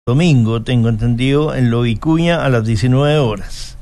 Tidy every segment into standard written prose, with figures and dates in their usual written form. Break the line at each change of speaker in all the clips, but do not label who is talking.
domingo, tengo entendido, en Lovicuña a las 19 horas.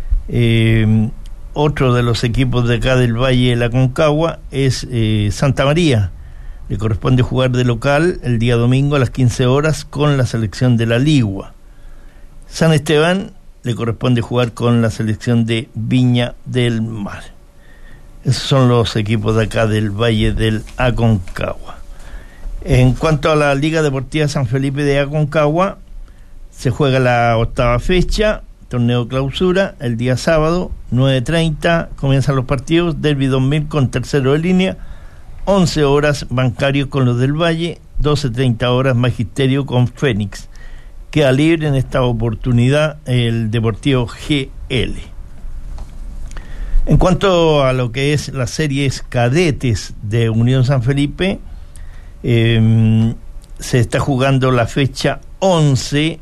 Otro de los equipos de acá del Valle de la Aconcagua es Santa María. Le corresponde jugar de local el día domingo a las 15 horas con la selección de la Ligua. San Esteban le corresponde jugar con la selección de Viña del Mar. Esos son los equipos de acá del Valle del Aconcagua. En cuanto a la Liga Deportiva San Felipe de Aconcagua, se juega la 8ª fecha, torneo clausura, el día sábado, 9:30, comienzan los partidos, Derby 2000 con Tercero de Línea, 11 horas Bancario con los del Valle, 12:30 horas Magisterio con Fénix. Queda libre en esta oportunidad el Deportivo GL. En cuanto a lo que es las series cadetes de Unión San Felipe, se está jugando la fecha 11.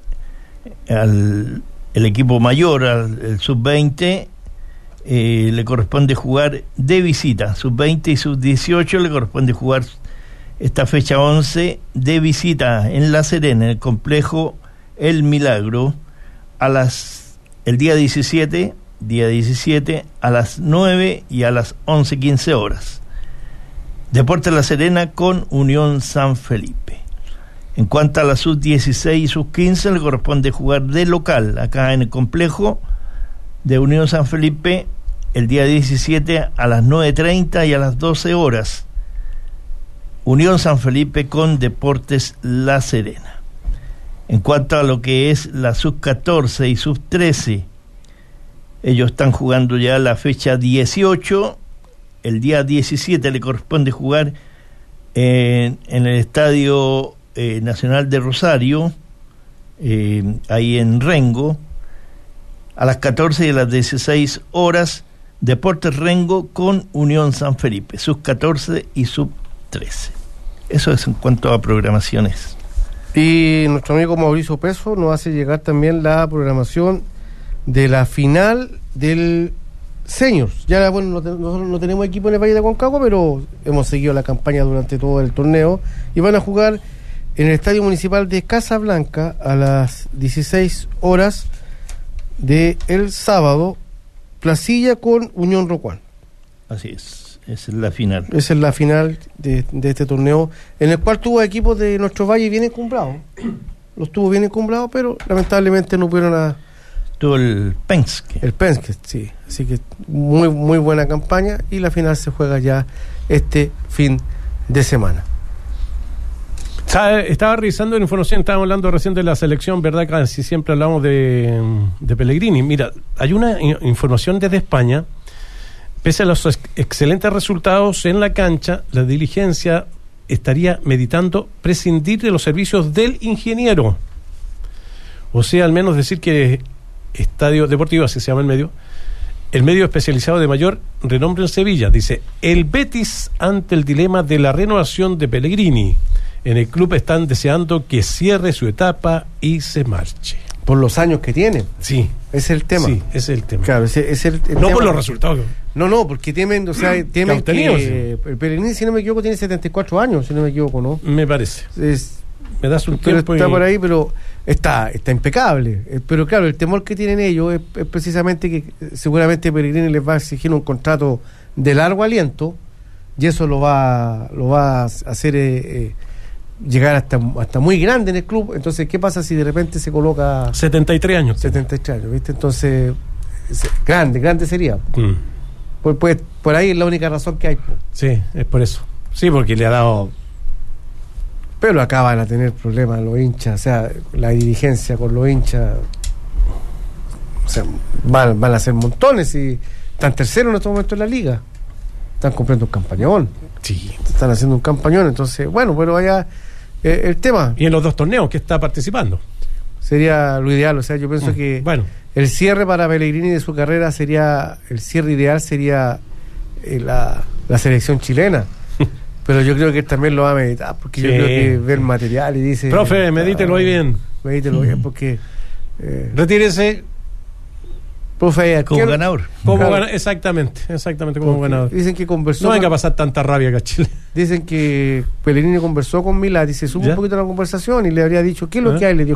El equipo mayor, el sub-20, le corresponde jugar de visita. Sub-20 y sub-18 le corresponde jugar esta fecha 11 de visita en La Serena, en el complejo El Milagro, el día 17 a las 9 y a las 11:15 horas. Deportes La Serena con Unión San Felipe. En cuanto a la sub-16 y sub-15, le corresponde jugar de local acá en el complejo de Unión San Felipe el día 17 a las 9:30 y a las 12 horas. Unión San Felipe con Deportes La Serena. En cuanto a lo que es la sub-14 y sub-13, ellos están jugando ya la fecha 18. El día 17 le corresponde jugar en el Estadio Nacional de Rosario, ahí en Rengo, a las 14 y a las 16 horas, Deportes Rengo con Unión San Felipe, sub-14 y sub-13. Eso es en cuanto a programaciones.
Y nuestro amigo Mauricio Peso nos hace llegar también la programación de la final del Seniors. Ya, bueno, nosotros no tenemos equipo en el Valle de Aconcagua, pero hemos seguido la campaña durante todo el torneo y van a jugar en el Estadio Municipal de Casablanca a las 16 horas de el sábado, Placilla con Unión Rocuán.
Así es, esa es la final.
Esa es la final de este torneo, en el cual tuvo equipos de nuestro Valle bien encumbrados. Los tuvo bien encumbrados, pero lamentablemente no pudieron
Tuvo el Penske.
El Penske, sí. Así que muy, muy buena campaña y la final se juega ya este fin de semana.
Estaba revisando la información, estábamos hablando recién de la selección, ¿verdad? Casi siempre hablamos de Pellegrini. Mira, hay una información desde España. Pese a los excelentes resultados en la cancha, la dirigencia estaría meditando prescindir de los servicios del ingeniero. O sea, al menos decir que Estadio Deportivo, así se llama el medio especializado de mayor renombre en Sevilla, dice: el Betis ante el dilema de la renovación de Pellegrini. En el club están deseando que cierre su etapa y se marche.
Por los años que tiene.
Sí.
Ese es el tema.
Sí, ese es el tema.
Claro, ese es el
no
tema.
por los resultados.
No, porque temen, temen que el Pellegrini, si no me equivoco, tiene 74 años, si no me equivoco, ¿no?
Me parece. Me das un tiempo
está por ahí, pero está impecable. Pero claro, el temor que tienen ellos es precisamente que seguramente Pellegrini les va a exigir un contrato de largo aliento y eso lo va a hacer llegar hasta muy grande en el club. Entonces, ¿qué pasa si de repente se coloca
73 años?
73 años, ¿viste? Entonces, grande sería. Pues por ahí es la única razón que hay.
Sí, es por eso. Sí, porque le ha dado...
Pero acaban a tener problemas los hinchas, o sea, la dirigencia con los hinchas, o sea, van a hacer montones y están terceros en estos momentos en la liga. Están cumpliendo un campañón.
Sí.
Están haciendo un campañón, entonces, bueno, pero allá el tema.
Y en los 2 torneos que está participando.
Sería lo ideal, o sea, yo pienso que el cierre para Pellegrini de su carrera el cierre ideal sería la selección chilena. Pero yo creo que él también lo va a meditar, porque yo creo que ve el material y dice...
Profe, medítelo ahí bien.
Medítelo bien, porque...
retírese...
Profe,
como ganador.
Exactamente, como ganador.
Dicen que conversó...
No venga a pasar tanta rabia acá, Chile.
Dicen que Pellegrini conversó con Milad y se supo
¿Ya?
un poquito de la conversación y le habría dicho, ¿qué es lo
¿Ah?
que hay? Le dijo,